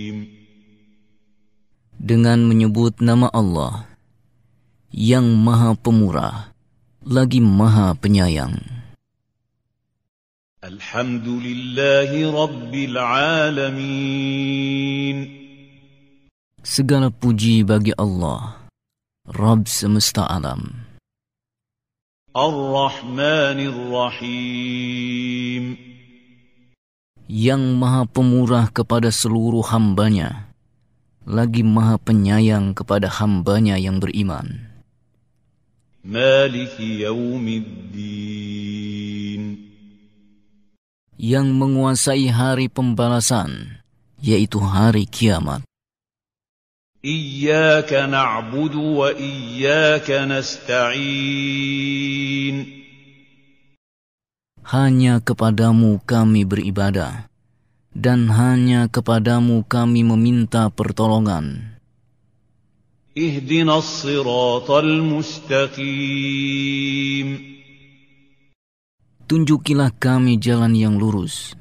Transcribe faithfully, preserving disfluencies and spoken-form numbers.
Dengan menyebut nama Allah yang Maha Pemurah lagi Maha Penyayang. Alhamdulillahi Rabbil Alamin. Segala puji bagi Allah, Rabb semesta alam. Ar-Rahmanir Rahim. Yang Maha Pemurah kepada seluruh hambanya, lagi Maha Penyayang kepada hambanya yang beriman. Maliki Yaumiddin. Yang menguasai hari pembalasan, yaitu hari kiamat. Iyyaka na'budu wa iyyaka nasta'in. Hanya kepadamu kami beribadah, dan hanya kepadamu kami meminta pertolongan. Ihdinas siratal mustaqim. Tunjukilah kami jalan yang lurus.